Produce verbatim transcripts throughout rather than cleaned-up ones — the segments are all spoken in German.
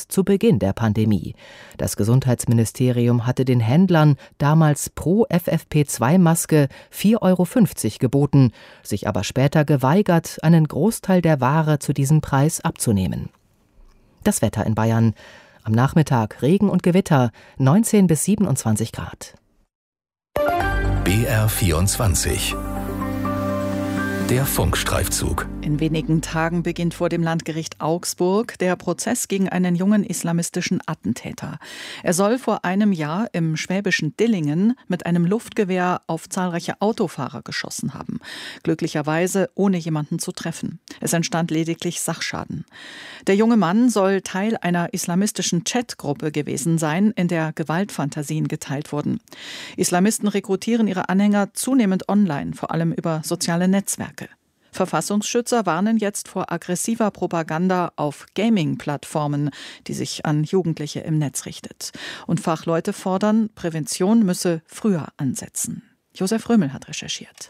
als zu Beginn der Pandemie. Das Gesundheitsministerium hatte den Händlern damals pro F F P zwei Maske vier Euro fünfzig geboten, sich aber später geweigert, einen Großteil der Ware zu diesem Preis abzunehmen. Das Wetter in Bayern. Am Nachmittag Regen und Gewitter, neunzehn bis siebenundzwanzig Grad. B R vierundzwanzig. Der Funkstreifzug. In wenigen Tagen beginnt vor dem Landgericht Augsburg der Prozess gegen einen jungen islamistischen Attentäter. Er soll vor einem Jahr im schwäbischen Dillingen mit einem Luftgewehr auf zahlreiche Autofahrer geschossen haben. Glücklicherweise ohne jemanden zu treffen. Es entstand lediglich Sachschaden. Der junge Mann soll Teil einer islamistischen Chatgruppe gewesen sein, in der Gewaltfantasien geteilt wurden. Islamisten rekrutieren ihre Anhänger zunehmend online, vor allem über soziale Netzwerke. Verfassungsschützer warnen jetzt vor aggressiver Propaganda auf Gaming-Plattformen, die sich an Jugendliche im Netz richtet. Und Fachleute fordern, Prävention müsse früher ansetzen. Josef Römel hat recherchiert.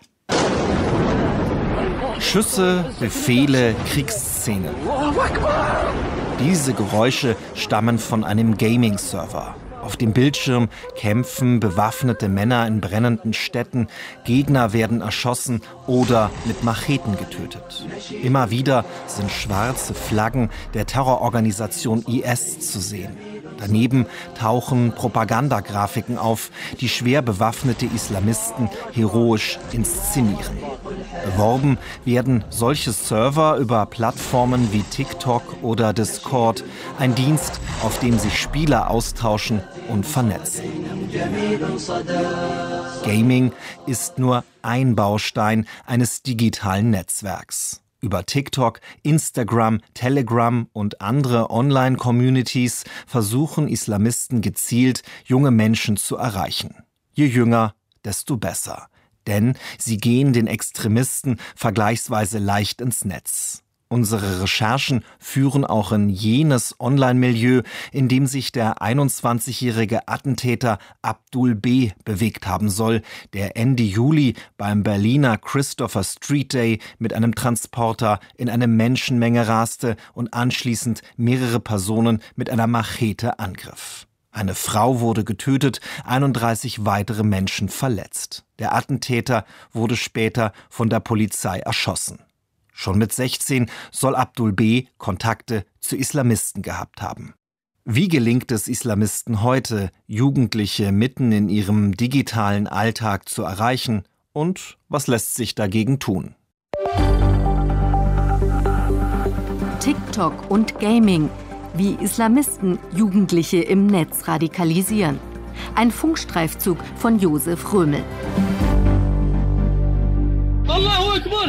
Schüsse, Befehle, Kriegsszenen. Diese Geräusche stammen von einem Gaming-Server. Auf dem Bildschirm kämpfen bewaffnete Männer in brennenden Städten, Gegner werden erschossen oder mit Macheten getötet. Immer wieder sind schwarze Flaggen der Terrororganisation I S zu sehen. Daneben tauchen Propagandagrafiken auf, die schwer bewaffnete Islamisten heroisch inszenieren. Beworben werden solche Server über Plattformen wie TikTok oder Discord, ein Dienst, auf dem sich Spieler austauschen und vernetzen. Gaming ist nur ein Baustein eines digitalen Netzwerks. Über TikTok, Instagram, Telegram und andere Online-Communities versuchen Islamisten gezielt, junge Menschen zu erreichen. Je jünger, desto besser. Denn sie gehen den Extremisten vergleichsweise leicht ins Netz. Unsere Recherchen führen auch in jenes Online-Milieu, in dem sich der einundzwanzigjährige Attentäter Abdul B. bewegt haben soll, der Ende Juli beim Berliner Christopher Street Day mit einem Transporter in eine Menschenmenge raste und anschließend mehrere Personen mit einer Machete angriff. Eine Frau wurde getötet, einunddreißig weitere Menschen verletzt. Der Attentäter wurde später von der Polizei erschossen. Schon mit sechzehn soll Abdul B. Kontakte zu Islamisten gehabt haben. Wie gelingt es Islamisten heute, Jugendliche mitten in ihrem digitalen Alltag zu erreichen? Und was lässt sich dagegen tun? TikTok und Gaming. Wie Islamisten Jugendliche im Netz radikalisieren. Ein Funkstreifzug von Josef Römel. Allahu Akbar!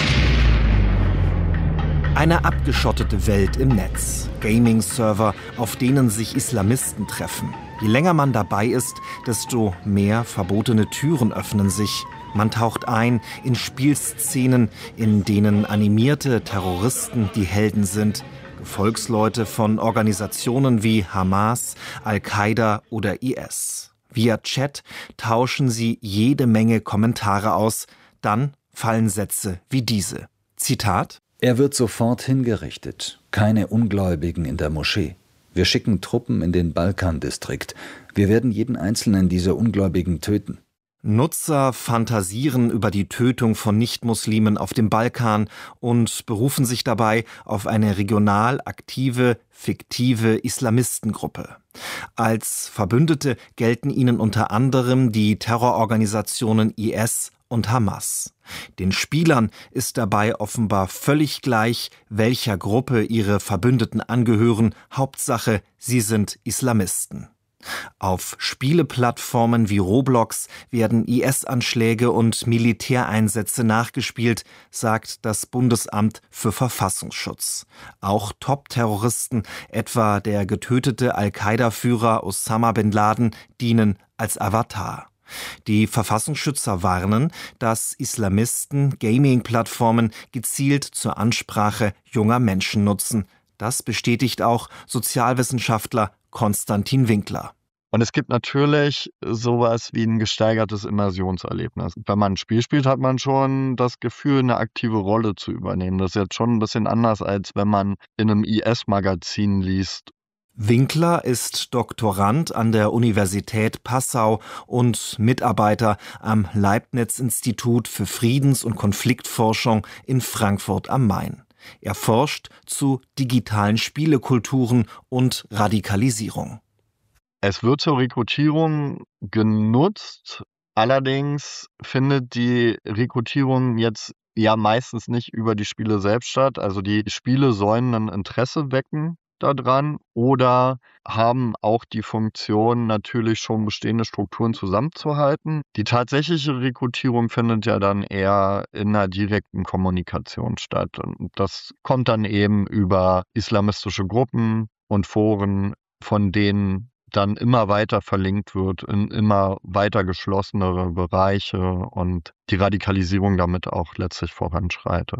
Eine abgeschottete Welt im Netz. Gaming-Server, auf denen sich Islamisten treffen. Je länger man dabei ist, desto mehr verbotene Türen öffnen sich. Man taucht ein in Spielszenen, in denen animierte Terroristen die Helden sind. Gefolgsleute von Organisationen wie Hamas, Al-Qaida oder I S. Via Chat tauschen sie jede Menge Kommentare aus. Dann fallen Sätze wie diese. Zitat: Er wird sofort hingerichtet. Keine Ungläubigen in der Moschee. Wir schicken Truppen in den Balkan-Distrikt. Wir werden jeden einzelnen dieser Ungläubigen töten. Nutzer fantasieren über die Tötung von Nichtmuslimen auf dem Balkan und berufen sich dabei auf eine regional aktive, fiktive Islamistengruppe. Als Verbündete gelten ihnen unter anderem die Terrororganisationen I S und Hamas. Den Spielern ist dabei offenbar völlig gleich, welcher Gruppe ihre Verbündeten angehören. Hauptsache, sie sind Islamisten. Auf Spieleplattformen wie Roblox werden I S-Anschläge und Militäreinsätze nachgespielt, sagt das Bundesamt für Verfassungsschutz. Auch Top-Terroristen, etwa der getötete Al-Qaida-Führer Osama bin Laden, dienen als Avatar. Die Verfassungsschützer warnen, dass Islamisten Gaming-Plattformen gezielt zur Ansprache junger Menschen nutzen. Das bestätigt auch Sozialwissenschaftler Konstantin Winkler. Und es gibt natürlich sowas wie ein gesteigertes Immersionserlebnis. Wenn man ein Spiel spielt, hat man schon das Gefühl, eine aktive Rolle zu übernehmen. Das ist jetzt schon ein bisschen anders, als wenn man in einem I S-Magazin liest. Winkler ist Doktorand an der Universität Passau und Mitarbeiter am Leibniz-Institut für Friedens- und Konfliktforschung in Frankfurt am Main. Er forscht zu digitalen Spielekulturen und Radikalisierung. Es wird zur Rekrutierung genutzt, allerdings findet die Rekrutierung jetzt ja meistens nicht über die Spiele selbst statt. Also die Spiele sollen ein Interesse wecken daran oder haben auch die Funktion, natürlich schon bestehende Strukturen zusammenzuhalten. Die tatsächliche Rekrutierung findet ja dann eher in einer direkten Kommunikation statt. Und das kommt dann eben über islamistische Gruppen und Foren, von denen dann immer weiter verlinkt wird in immer weiter geschlossenere Bereiche und die Radikalisierung damit auch letztlich voranschreitet.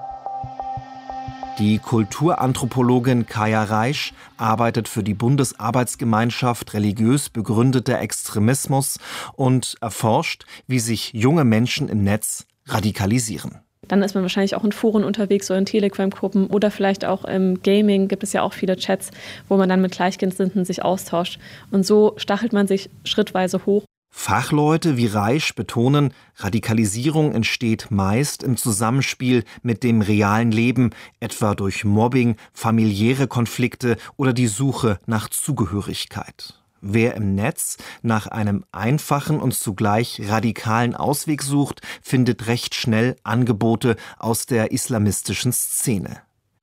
Die Kulturanthropologin Kaya Reisch arbeitet für die Bundesarbeitsgemeinschaft religiös begründeter Extremismus und erforscht, wie sich junge Menschen im Netz radikalisieren. Dann ist man wahrscheinlich auch in Foren unterwegs oder in Telegram-Gruppen oder vielleicht auch im Gaming gibt es ja auch viele Chats, wo man dann mit Gleichgesinnten sich austauscht. Und so stachelt man sich schrittweise hoch. Fachleute wie Reisch betonen, Radikalisierung entsteht meist im Zusammenspiel mit dem realen Leben, etwa durch Mobbing, familiäre Konflikte oder die Suche nach Zugehörigkeit. Wer im Netz nach einem einfachen und zugleich radikalen Ausweg sucht, findet recht schnell Angebote aus der islamistischen Szene.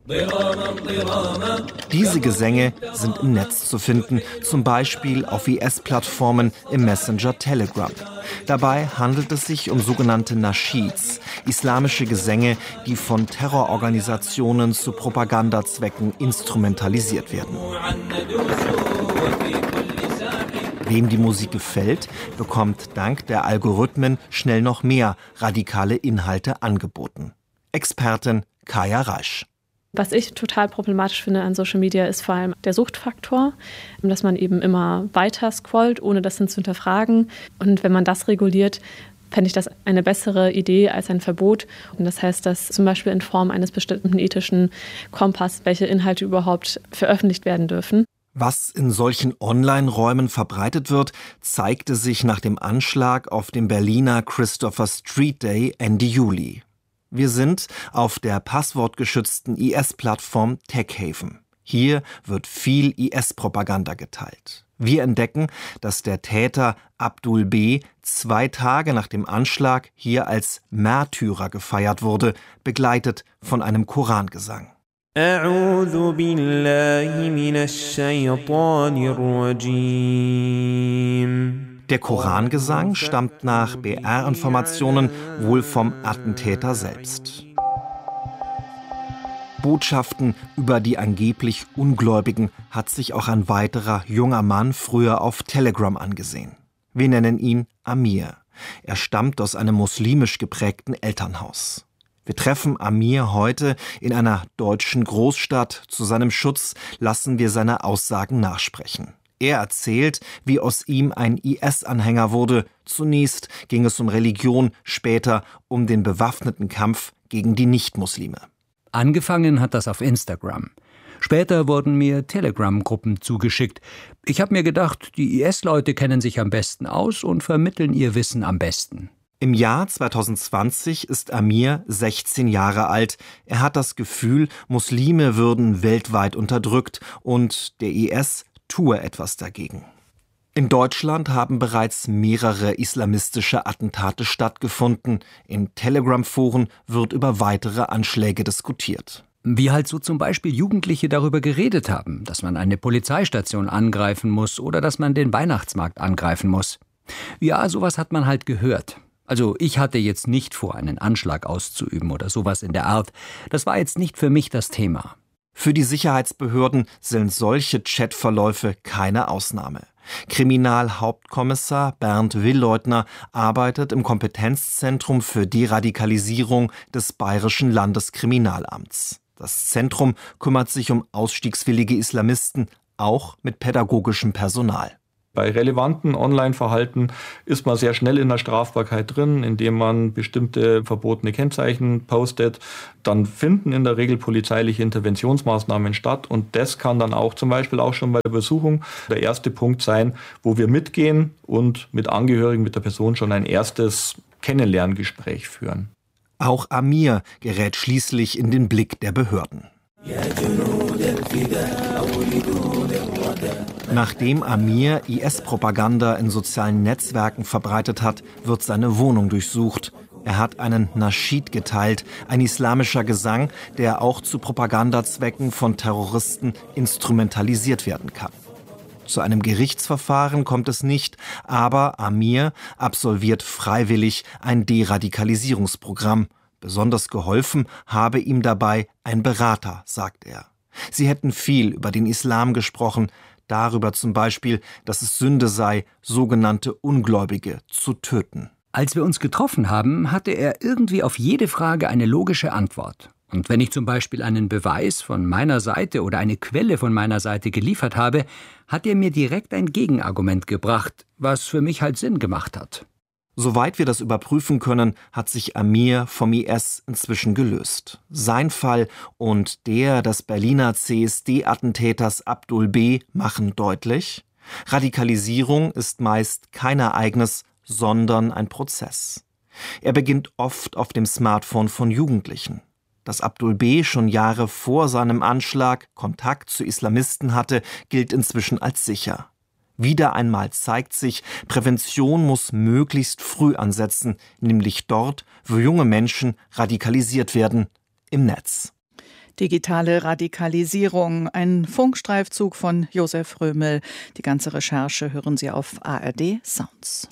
Diese Gesänge sind im Netz zu finden, zum Beispiel auf I S-Plattformen im Messenger Telegram. Dabei handelt es sich um sogenannte Nasheeds, islamische Gesänge, die von Terrororganisationen zu Propagandazwecken instrumentalisiert werden. Wem die Musik gefällt, bekommt dank der Algorithmen schnell noch mehr radikale Inhalte angeboten. Expertin Kaya Reisch. Was ich total problematisch finde an Social Media ist vor allem der Suchtfaktor, dass man eben immer weiter scrollt, ohne das hin zu hinterfragen. Und wenn man das reguliert, fände ich das eine bessere Idee als ein Verbot. Und das heißt, dass zum Beispiel in Form eines bestimmten ethischen Kompass, welche Inhalte überhaupt veröffentlicht werden dürfen. Was in solchen Online-Räumen verbreitet wird, zeigte sich nach dem Anschlag auf dem Berliner Christopher Street Day Ende Juli. Wir sind auf der passwortgeschützten I S-Plattform TechHaven. Hier wird viel I S-Propaganda geteilt. Wir entdecken, dass der Täter Abdul B. zwei Tage nach dem Anschlag hier als Märtyrer gefeiert wurde, begleitet von einem Korangesang. أعوذ بالله من الشيطان الرجيم. Der Korangesang stammt nach B R-Informationen wohl vom Attentäter selbst. Botschaften über die angeblich Ungläubigen hat sich auch ein weiterer junger Mann früher auf Telegram angesehen. Wir nennen ihn Amir. Er stammt aus einem muslimisch geprägten Elternhaus. Wir treffen Amir heute in einer deutschen Großstadt. Zu seinem Schutz lassen wir seine Aussagen nachsprechen. Er erzählt, wie aus ihm ein I S-Anhänger wurde. Zunächst ging es um Religion, später um den bewaffneten Kampf gegen die Nichtmuslime. Angefangen hat das auf Instagram. Später wurden mir Telegram-Gruppen zugeschickt. Ich habe mir gedacht, die I S-Leute kennen sich am besten aus und vermitteln ihr Wissen am besten. Im Jahr zweitausendzwanzig ist Amir sechzehn Jahre alt. Er hat das Gefühl, Muslime würden weltweit unterdrückt und der I S tue etwas dagegen. In Deutschland haben bereits mehrere islamistische Attentate stattgefunden. In Telegram-Foren wird über weitere Anschläge diskutiert. Wie halt so zum Beispiel Jugendliche darüber geredet haben, dass man eine Polizeistation angreifen muss oder dass man den Weihnachtsmarkt angreifen muss. Ja, sowas hat man halt gehört. Also ich hatte jetzt nicht vor, einen Anschlag auszuüben oder sowas in der Art. Das war jetzt nicht für mich das Thema. Für die Sicherheitsbehörden sind solche Chatverläufe keine Ausnahme. Kriminalhauptkommissar Bernd Willeutner arbeitet im Kompetenzzentrum für Deradikalisierung des Bayerischen Landeskriminalamts. Das Zentrum kümmert sich um ausstiegswillige Islamisten, auch mit pädagogischem Personal. Bei relevanten Online-Verhalten ist man sehr schnell in der Strafbarkeit drin, indem man bestimmte verbotene Kennzeichen postet. Dann finden in der Regel polizeiliche Interventionsmaßnahmen statt und das kann dann auch zum Beispiel auch schon bei der Besuchung der erste Punkt sein, wo wir mitgehen und mit Angehörigen, mit der Person schon ein erstes Kennenlerngespräch führen. Auch Amir gerät schließlich in den Blick der Behörden. Nachdem Amir I S-Propaganda in sozialen Netzwerken verbreitet hat, wird seine Wohnung durchsucht. Er hat einen Naschid geteilt, ein islamischer Gesang, der auch zu Propagandazwecken von Terroristen instrumentalisiert werden kann. Zu einem Gerichtsverfahren kommt es nicht, aber Amir absolviert freiwillig ein Deradikalisierungsprogramm. Besonders geholfen habe ihm dabei ein Berater, sagt er. Sie hätten viel über den Islam gesprochen, darüber zum Beispiel, dass es Sünde sei, sogenannte Ungläubige zu töten. Als wir uns getroffen haben, hatte er irgendwie auf jede Frage eine logische Antwort. Und wenn ich zum Beispiel einen Beweis von meiner Seite oder eine Quelle von meiner Seite geliefert habe, hat er mir direkt ein Gegenargument gebracht, was für mich halt Sinn gemacht hat. Soweit wir das überprüfen können, hat sich Amir vom I S inzwischen gelöst. Sein Fall und der des Berliner C S D-Attentäters Abdul B. machen deutlich: Radikalisierung ist meist kein Ereignis, sondern ein Prozess. Er beginnt oft auf dem Smartphone von Jugendlichen. Dass Abdul B. schon Jahre vor seinem Anschlag Kontakt zu Islamisten hatte, gilt inzwischen als sicher. Wieder einmal zeigt sich, Prävention muss möglichst früh ansetzen, nämlich dort, wo junge Menschen radikalisiert werden, im Netz. Digitale Radikalisierung, ein Funkstreifzug von Josef Römel. Die ganze Recherche hören Sie auf A R D Sounds.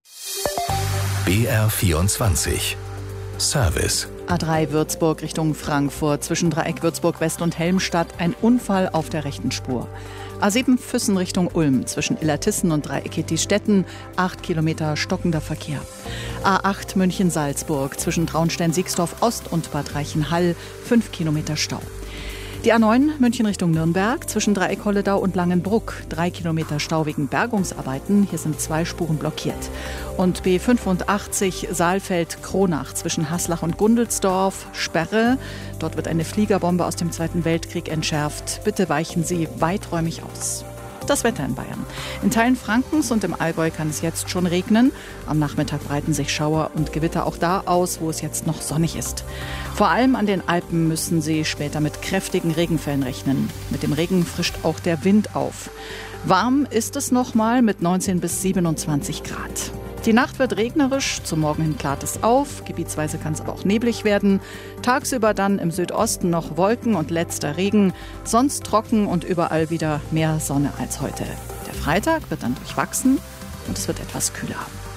B R vierundzwanzig Service. A drei Würzburg Richtung Frankfurt, zwischen Dreieck Würzburg West und Helmstadt, ein Unfall auf der rechten Spur. A sieben Füssen Richtung Ulm, zwischen Illertissen und Dreieck Ettistetten, acht Kilometer stockender Verkehr. A acht München-Salzburg, zwischen Traunstein-Siegsdorf Ost und Bad Reichenhall, fünf Kilometer Stau. Die A neun München Richtung Nürnberg, zwischen Dreieck Holledau und Langenbruck, drei Kilometer Stau wegen Bergungsarbeiten, hier sind zwei Spuren blockiert. Und B fünfundachtzig Saalfeld-Kronach, zwischen Haslach und Gundelsdorf, Sperre. Dort wird eine Fliegerbombe aus dem Zweiten Weltkrieg entschärft. Bitte weichen Sie weiträumig aus. Das Wetter in Bayern. In Teilen Frankens und im Allgäu kann es jetzt schon regnen. Am Nachmittag breiten sich Schauer und Gewitter auch da aus, wo es jetzt noch sonnig ist. Vor allem an den Alpen müssen Sie später mit kräftigen Regenfällen rechnen. Mit dem Regen frischt auch der Wind auf. Warm ist es nochmal mit neunzehn bis siebenundzwanzig Grad. Die Nacht wird regnerisch, zum Morgen hin klart es auf, gebietsweise kann es aber auch neblig werden. Tagsüber dann im Südosten noch Wolken und letzter Regen, sonst trocken und überall wieder mehr Sonne als heute. Der Freitag wird dann durchwachsen und es wird etwas kühler.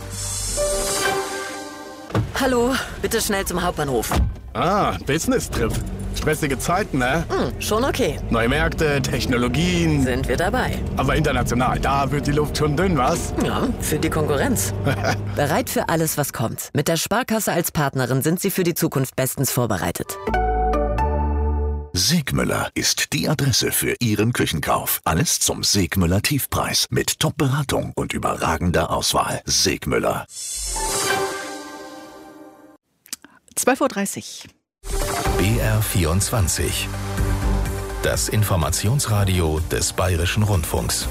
Hallo, bitte schnell zum Hauptbahnhof. Ah, Business-Trip. Stressige Zeiten, ne? Hm, schon okay. Neue Märkte, Technologien. Sind wir dabei. Aber international, da wird die Luft schon dünn, was? Ja, für die Konkurrenz. Bereit für alles, was kommt. Mit der Sparkasse als Partnerin sind Sie für die Zukunft bestens vorbereitet. Segmüller ist die Adresse für Ihren Küchenkauf. Alles zum Segmüller Tiefpreis mit Top-Beratung und überragender Auswahl. Segmüller. zwölf Uhr dreißig. B R vierundzwanzig. Das Informationsradio des Bayerischen Rundfunks.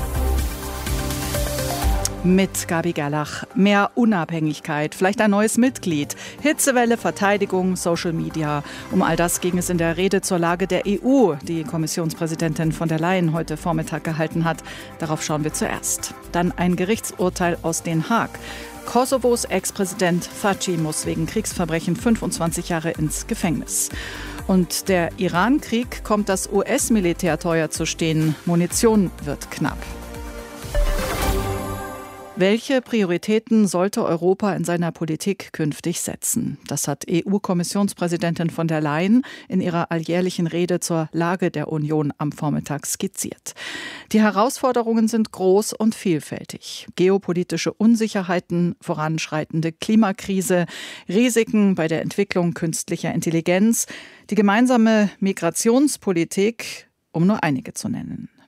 Mit Gabi Gerlach. Mehr Unabhängigkeit, vielleicht ein neues Mitglied, Hitzewelle, Verteidigung, Social Media. Um all das ging es in der Rede zur Lage der E U, die Kommissionspräsidentin von der Leyen heute Vormittag gehalten hat. Darauf schauen wir zuerst. Dann ein Gerichtsurteil aus Den Haag. Kosovos Ex-Präsident Thaçi muss wegen Kriegsverbrechen fünfundzwanzig Jahre ins Gefängnis. Und der Iran-Krieg kommt das U S-Militär teuer zu stehen. Munition wird knapp. Welche Prioritäten sollte Europa in seiner Politik künftig setzen? Das hat E U-Kommissionspräsidentin von der Leyen in ihrer alljährlichen Rede zur Lage der Union am Vormittag skizziert. Die Herausforderungen sind groß und vielfältig. Geopolitische Unsicherheiten, voranschreitende Klimakrise, Risiken bei der Entwicklung künstlicher Intelligenz, die gemeinsame Migrationspolitik, um nur einige zu nennen.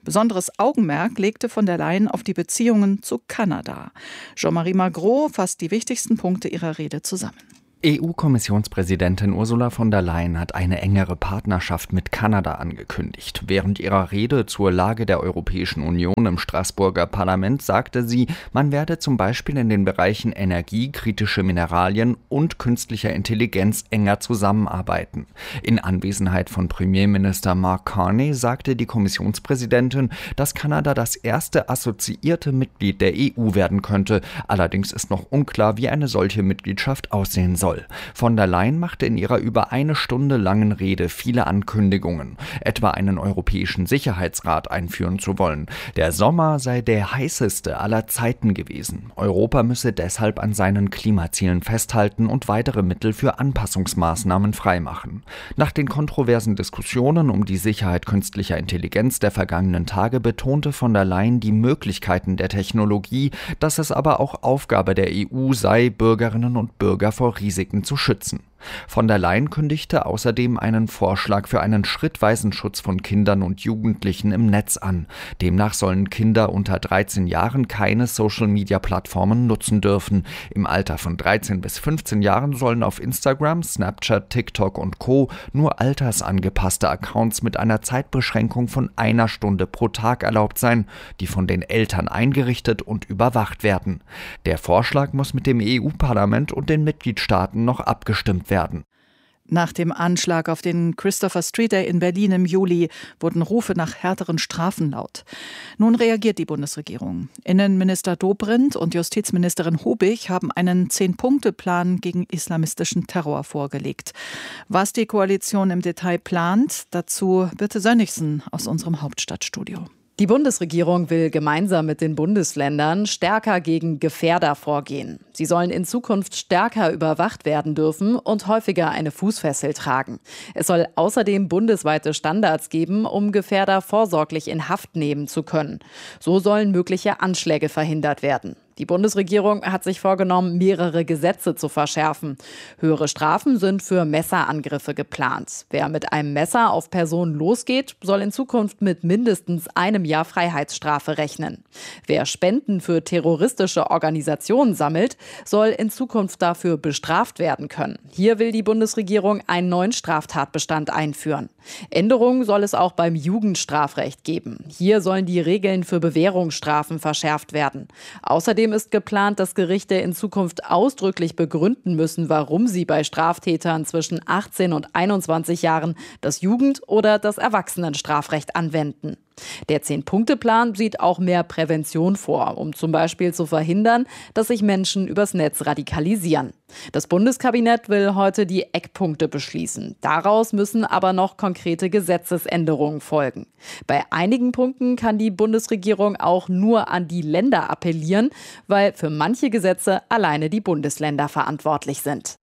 Besonderes Augenmerk legte von der Leyen auf die Beziehungen zu Kanada. Jean-Marie Magro fasst die wichtigsten Punkte ihrer Rede zusammen. E U-Kommissionspräsidentin Ursula von der Leyen hat eine engere Partnerschaft mit Kanada angekündigt. Während ihrer Rede zur Lage der Europäischen Union im Straßburger Parlament sagte sie, man werde zum Beispiel in den Bereichen Energie, kritische Mineralien und künstlicher Intelligenz enger zusammenarbeiten. In Anwesenheit von Premierminister Mark Carney sagte die Kommissionspräsidentin, dass Kanada das erste assoziierte Mitglied der E U werden könnte. Allerdings ist noch unklar, wie eine solche Mitgliedschaft aussehen soll. Von der Leyen machte in ihrer über eine Stunde langen Rede viele Ankündigungen, etwa einen europäischen Sicherheitsrat einführen zu wollen. Der Sommer sei der heißeste aller Zeiten gewesen. Europa müsse deshalb an seinen Klimazielen festhalten und weitere Mittel für Anpassungsmaßnahmen freimachen. Nach den kontroversen Diskussionen um die Sicherheit künstlicher Intelligenz der vergangenen Tage betonte von der Leyen die Möglichkeiten der Technologie, dass es aber auch Aufgabe der E U sei, Bürgerinnen und Bürger vor Risiken zu schützen. Von der Leyen kündigte außerdem einen Vorschlag für einen schrittweisen Schutz von Kindern und Jugendlichen im Netz an. Demnach sollen Kinder unter dreizehn Jahren keine Social-Media-Plattformen nutzen dürfen. Im Alter von dreizehn bis fünfzehn Jahren sollen auf Instagram, Snapchat, TikTok und Co. nur altersangepasste Accounts mit einer Zeitbeschränkung von einer Stunde pro Tag erlaubt sein, die von den Eltern eingerichtet und überwacht werden. Der Vorschlag muss mit dem E U-Parlament und den Mitgliedstaaten noch abgestimmt werden. Werden. Nach dem Anschlag auf den Christopher Street Day in Berlin im Juli wurden Rufe nach härteren Strafen laut. Nun reagiert die Bundesregierung. Innenminister Dobrindt und Justizministerin Hubig haben einen Zehn-Punkte-Plan gegen islamistischen Terror vorgelegt. Was die Koalition im Detail plant, dazu Birte Sönnigsen aus unserem Hauptstadtstudio. Die Bundesregierung will gemeinsam mit den Bundesländern stärker gegen Gefährder vorgehen. Sie sollen in Zukunft stärker überwacht werden dürfen und häufiger eine Fußfessel tragen. Es soll außerdem bundesweite Standards geben, um Gefährder vorsorglich in Haft nehmen zu können. So sollen mögliche Anschläge verhindert werden. Die Bundesregierung hat sich vorgenommen, mehrere Gesetze zu verschärfen. Höhere Strafen sind für Messerangriffe geplant. Wer mit einem Messer auf Personen losgeht, soll in Zukunft mit mindestens einem Jahr Freiheitsstrafe rechnen. Wer Spenden für terroristische Organisationen sammelt, soll in Zukunft dafür bestraft werden können. Hier will die Bundesregierung einen neuen Straftatbestand einführen. Änderungen soll es auch beim Jugendstrafrecht geben. Hier sollen die Regeln für Bewährungsstrafen verschärft werden. Außerdem ist geplant, dass Gerichte in Zukunft ausdrücklich begründen müssen, warum sie bei Straftätern zwischen achtzehn und einundzwanzig Jahren das Jugend- oder das Erwachsenenstrafrecht anwenden. Der Zehn-Punkte-Plan sieht auch mehr Prävention vor, um zum Beispiel zu verhindern, dass sich Menschen übers Netz radikalisieren. Das Bundeskabinett will heute die Eckpunkte beschließen. Daraus müssen aber noch konkrete Gesetzesänderungen folgen. Bei einigen Punkten kann die Bundesregierung auch nur an die Länder appellieren, weil für manche Gesetze alleine die Bundesländer verantwortlich sind.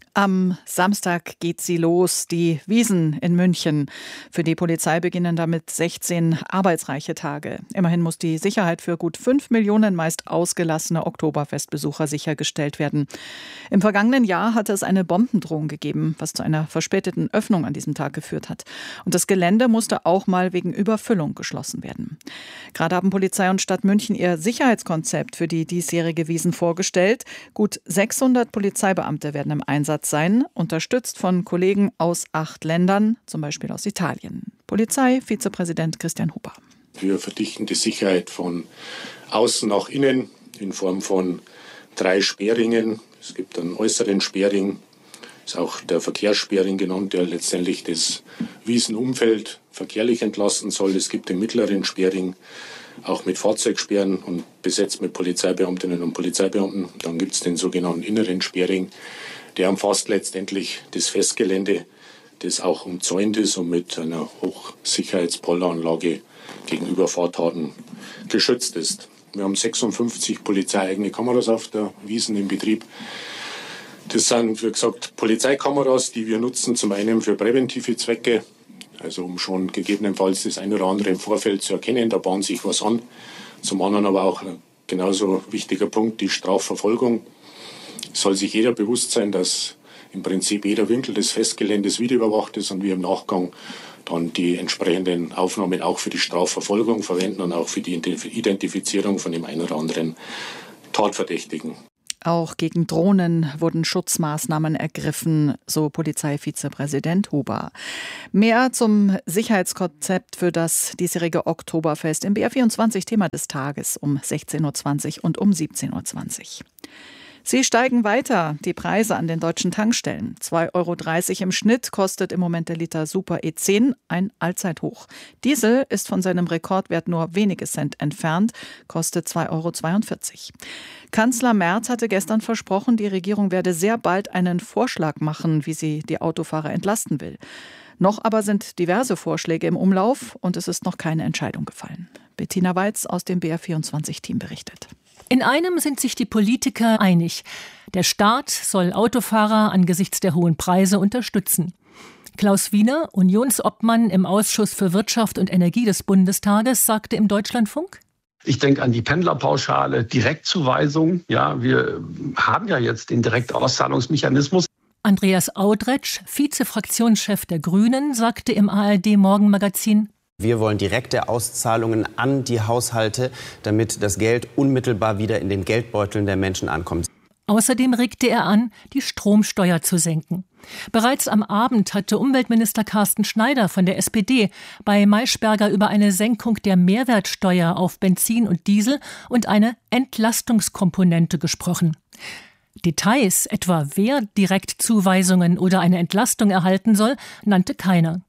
Am Samstag geht sie los, die Wiesn in München. Für die Polizei beginnen damit sechzehn arbeitsreiche Tage. Immerhin muss die Sicherheit für gut fünf Millionen meist ausgelassene Oktoberfestbesucher sichergestellt werden. Im vergangenen Jahr hatte es eine Bombendrohung gegeben, was zu einer verspäteten Öffnung an diesem Tag geführt hat. Und das Gelände musste auch mal wegen Überfüllung geschlossen werden. Gerade haben Polizei und Stadt München ihr Sicherheitskonzept für die diesjährige Wiesn vorgestellt. Gut sechshundert Polizeibeamte werden im Einsatz sein, unterstützt von Kollegen aus acht Ländern, zum Beispiel aus Italien. Polizei-Vizepräsident Christian Huber. Wir verdichten die Sicherheit von außen nach innen in Form von drei Sperringen. Es gibt einen äußeren Sperring, ist auch der Verkehrssperring genannt, der letztendlich das Wiesenumfeld verkehrlich entlasten soll. Es gibt den mittleren Sperring, auch mit Fahrzeugsperren und besetzt mit Polizeibeamtinnen und Polizeibeamten. Dann gibt es den sogenannten inneren Sperring. Der umfasst letztendlich das Festgelände, das auch umzäunt ist und mit einer Hochsicherheitspolleranlage gegenüber Fahrtaten geschützt ist. Wir haben sechsundfünfzig polizeieigene Kameras auf der Wiesn im Betrieb. Das sind, wie gesagt, Polizeikameras, die wir nutzen, zum einen für präventive Zwecke, also um schon gegebenenfalls das eine oder andere im Vorfeld zu erkennen, da bahnt sich was an. Zum anderen aber auch ein genauso wichtiger Punkt, die Strafverfolgung. Es soll sich jeder bewusst sein, dass im Prinzip jeder Winkel des Festgeländes videoüberwacht ist und wir im Nachgang dann die entsprechenden Aufnahmen auch für die Strafverfolgung verwenden und auch für die Identifizierung von dem einen oder anderen Tatverdächtigen. Auch gegen Drohnen wurden Schutzmaßnahmen ergriffen, so Polizeivizepräsident Huber. Mehr zum Sicherheitskonzept für das diesjährige Oktoberfest im B R vierundzwanzig Thema des Tages um sechzehn Uhr zwanzig und um siebzehn Uhr zwanzig. Sie steigen weiter, die Preise an den deutschen Tankstellen. zwei Euro dreißig im Schnitt kostet im Moment der Liter Super E zehn, ein Allzeithoch. Diesel ist von seinem Rekordwert nur wenige Cent entfernt, kostet zwei Euro zweiundvierzig. Kanzler Merz hatte gestern versprochen, die Regierung werde sehr bald einen Vorschlag machen, wie sie die Autofahrer entlasten will. Noch aber sind diverse Vorschläge im Umlauf und es ist noch keine Entscheidung gefallen. Bettina Weiz aus dem B R vierundzwanzig-Team berichtet. In einem sind sich die Politiker einig. Der Staat soll Autofahrer angesichts der hohen Preise unterstützen. Klaus Wiener, Unionsobmann im Ausschuss für Wirtschaft und Energie des Bundestages, sagte im Deutschlandfunk: Ich denke an die Pendlerpauschale, Direktzuweisung. Ja, wir haben ja jetzt den Direktauszahlungsmechanismus. Andreas Audretsch, Vizefraktionschef der Grünen, sagte im A R D-Morgenmagazin: Wir wollen direkte Auszahlungen an die Haushalte, damit das Geld unmittelbar wieder in den Geldbeuteln der Menschen ankommt. Außerdem regte er an, die Stromsteuer zu senken. Bereits am Abend hatte Umweltminister Carsten Schneider von der S P D bei Maischberger über eine Senkung der Mehrwertsteuer auf Benzin und Diesel und eine Entlastungskomponente gesprochen. Details, etwa wer Direktzuweisungen oder eine Entlastung erhalten soll, nannte keiner.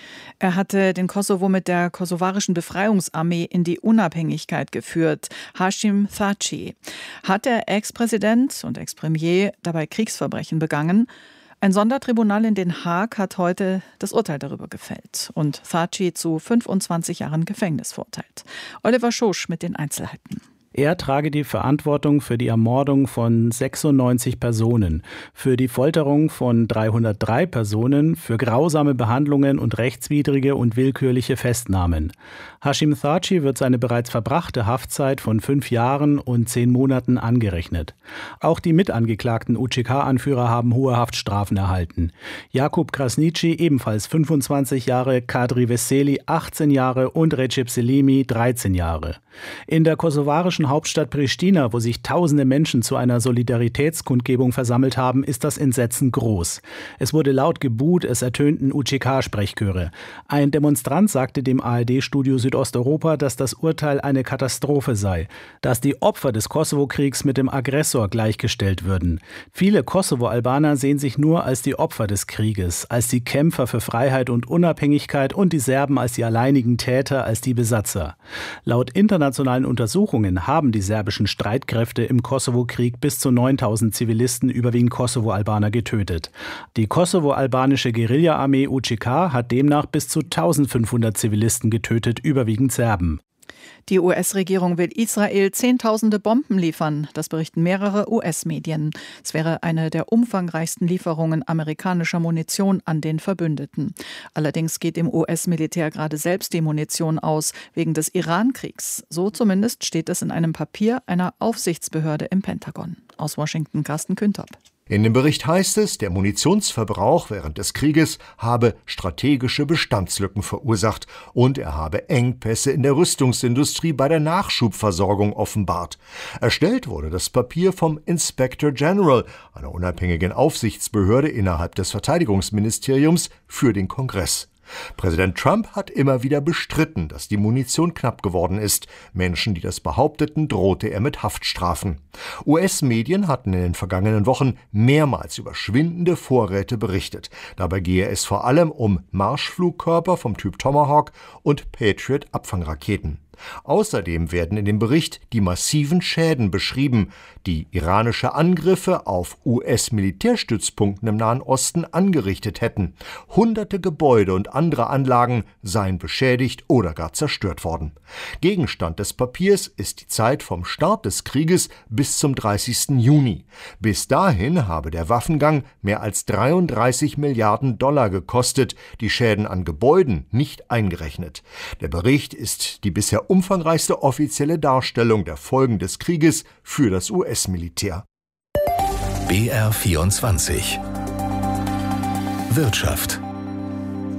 Er hatte den Kosovo mit der kosovarischen Befreiungsarmee in die Unabhängigkeit geführt, Hashim Thaçi. Hat der Ex-Präsident und Ex-Premier dabei Kriegsverbrechen begangen? Ein Sondertribunal in Den Haag hat heute das Urteil darüber gefällt und Thaçi zu fünfundzwanzig Jahren Gefängnis verurteilt. Oliver Schosch mit den Einzelheiten. Er trage die Verantwortung für die Ermordung von sechsundneunzig Personen, für die Folterung von dreihundertdrei Personen, für grausame Behandlungen und rechtswidrige und willkürliche Festnahmen. Hashim Thaçi wird seine bereits verbrachte Haftzeit von fünf Jahren und zehn Monaten angerechnet. Auch die mitangeklagten U C K-Anführer haben hohe Haftstrafen erhalten. Jakub Krasniqi ebenfalls fünfundzwanzig Jahre, Kadri Veseli achtzehn Jahre und Recep Selimi dreizehn Jahre. In der kosovarischen Hauptstadt Pristina, wo sich tausende Menschen zu einer Solidaritätskundgebung versammelt haben, ist das Entsetzen groß. Es wurde laut gebuht, es ertönten U C K-Sprechchöre. Ein Demonstrant sagte dem A R D-Studio Südosteuropa, dass das Urteil eine Katastrophe sei, dass die Opfer des Kosovo-Kriegs mit dem Aggressor gleichgestellt würden. Viele Kosovo-Albaner sehen sich nur als die Opfer des Krieges, als die Kämpfer für Freiheit und Unabhängigkeit und die Serben als die alleinigen Täter, als die Besatzer. Laut internationalen Untersuchungen haben die serbischen Streitkräfte im Kosovo-Krieg bis zu neuntausend Zivilisten, überwiegend Kosovo-Albaner, getötet. Die kosovo-albanische Guerilla-Armee U C K hat demnach bis zu eintausendfünfhundert Zivilisten getötet, überwiegend Serben. Die U S-Regierung will Israel Zehntausende Bomben liefern, das berichten mehrere U S-Medien. Es wäre eine der umfangreichsten Lieferungen amerikanischer Munition an den Verbündeten. Allerdings geht dem U S-Militär gerade selbst die Munition aus, wegen des Iran-Kriegs. So zumindest steht es in einem Papier einer Aufsichtsbehörde im Pentagon. Aus Washington Carsten Küntop. In dem Bericht heißt es, der Munitionsverbrauch während des Krieges habe strategische Bestandslücken verursacht und er habe Engpässe in der Rüstungsindustrie bei der Nachschubversorgung offenbart. Erstellt wurde das Papier vom Inspector General, einer unabhängigen Aufsichtsbehörde innerhalb des Verteidigungsministeriums, für den Kongress. Präsident Trump hat immer wieder bestritten, dass die Munition knapp geworden ist. Menschen, die das behaupteten, drohte er mit Haftstrafen. U S-Medien hatten in den vergangenen Wochen mehrmals über schwindende Vorräte berichtet. Dabei gehe es vor allem um Marschflugkörper vom Typ Tomahawk und Patriot-Abfangraketen. Außerdem werden in dem Bericht die massiven Schäden beschrieben, die iranische Angriffe auf U S-Militärstützpunkten im Nahen Osten angerichtet hätten. Hunderte Gebäude und andere Anlagen seien beschädigt oder gar zerstört worden. Gegenstand des Papiers ist die Zeit vom Start des Krieges bis zum dreißigsten Juni. Bis dahin habe der Waffengang mehr als dreiunddreißig Milliarden Dollar gekostet, die Schäden an Gebäuden nicht eingerechnet. Der Bericht ist die bisher umfangreichste offizielle Darstellung der Folgen des Krieges für das U S-Militär. B R vierundzwanzig Wirtschaft.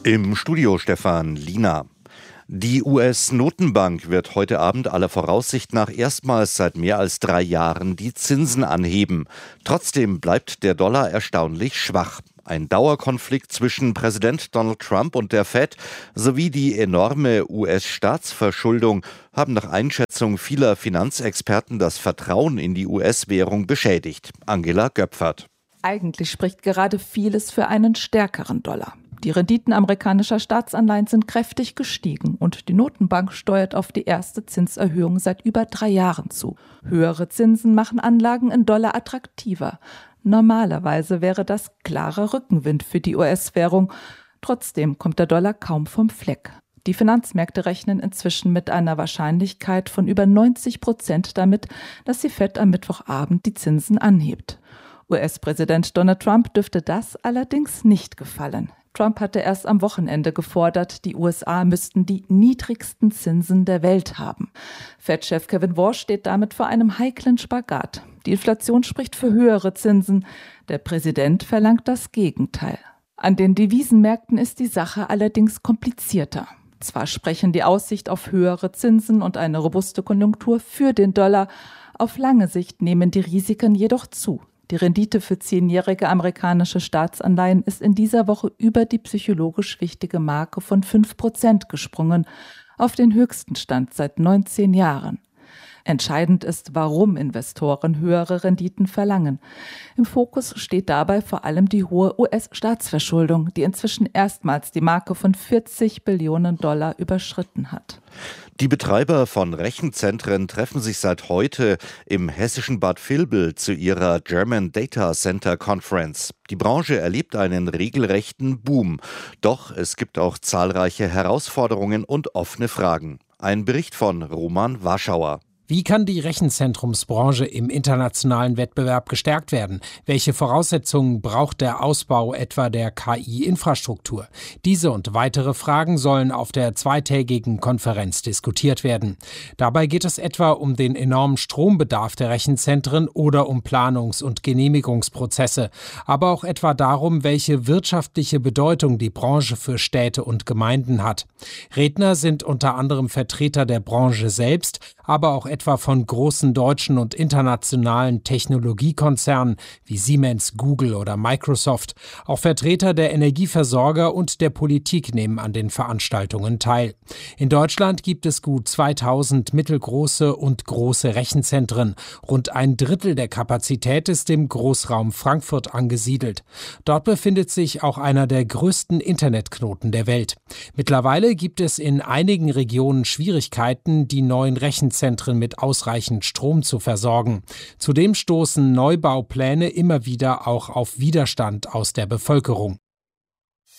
Im Studio Stefan Liener. Die U S-Notenbank wird heute Abend aller Voraussicht nach erstmals seit mehr als drei Jahren die Zinsen anheben. Trotzdem bleibt der Dollar erstaunlich schwach. Ein Dauerkonflikt zwischen Präsident Donald Trump und der Fed sowie die enorme U S-Staatsverschuldung haben nach Einschätzung vieler Finanzexperten das Vertrauen in die U S-Währung beschädigt. Angela Göpfert. Eigentlich spricht gerade vieles für einen stärkeren Dollar. Die Renditen amerikanischer Staatsanleihen sind kräftig gestiegen und die Notenbank steuert auf die erste Zinserhöhung seit über drei Jahren zu. Höhere Zinsen machen Anlagen in Dollar attraktiver. Normalerweise wäre das klarer Rückenwind für die U S-Währung. Trotzdem kommt der Dollar kaum vom Fleck. Die Finanzmärkte rechnen inzwischen mit einer Wahrscheinlichkeit von über neunzig Prozent damit, dass die Fed am Mittwochabend die Zinsen anhebt. U S-Präsident Donald Trump dürfte das allerdings nicht gefallen. Trump hatte erst am Wochenende gefordert, die U S A müssten die niedrigsten Zinsen der Welt haben. Fed-Chef Kevin Warsh steht damit vor einem heiklen Spagat. Die Inflation spricht für höhere Zinsen. Der Präsident verlangt das Gegenteil. An den Devisenmärkten ist die Sache allerdings komplizierter. Zwar sprechen die Aussicht auf höhere Zinsen und eine robuste Konjunktur für den Dollar, auf lange Sicht nehmen die Risiken jedoch zu. Die Rendite für zehnjährige amerikanische Staatsanleihen ist in dieser Woche über die psychologisch wichtige Marke von fünf Prozent gesprungen, auf den höchsten Stand seit neunzehn Jahren. Entscheidend ist, warum Investoren höhere Renditen verlangen. Im Fokus steht dabei vor allem die hohe U S-Staatsverschuldung, die inzwischen erstmals die Marke von vierzig Billionen Dollar überschritten hat. Die Betreiber von Rechenzentren treffen sich seit heute im hessischen Bad Vilbel zu ihrer German Data Center Conference. Die Branche erlebt einen regelrechten Boom. Doch es gibt auch zahlreiche Herausforderungen und offene Fragen. Ein Bericht von Roman Warschauer. Wie kann die Rechenzentrumsbranche im internationalen Wettbewerb gestärkt werden? Welche Voraussetzungen braucht der Ausbau etwa der K I-Infrastruktur? Diese und weitere Fragen sollen auf der zweitägigen Konferenz diskutiert werden. Dabei geht es etwa um den enormen Strombedarf der Rechenzentren oder um Planungs- und Genehmigungsprozesse, aber auch etwa darum, welche wirtschaftliche Bedeutung die Branche für Städte und Gemeinden hat. Redner sind unter anderem Vertreter der Branche selbst, aber auch etwa von großen deutschen und internationalen Technologiekonzernen wie Siemens, Google oder Microsoft. Auch Vertreter der Energieversorger und der Politik nehmen an den Veranstaltungen teil. In Deutschland gibt es gut zweitausend mittelgroße und große Rechenzentren. Rund ein Drittel der Kapazität ist im Großraum Frankfurt angesiedelt. Dort befindet sich auch einer der größten Internetknoten der Welt. Mittlerweile gibt es in einigen Regionen Schwierigkeiten, die neuen Rechenzentren mit ausreichend Strom zu versorgen. Zudem stoßen Neubaupläne immer wieder auch auf Widerstand aus der Bevölkerung.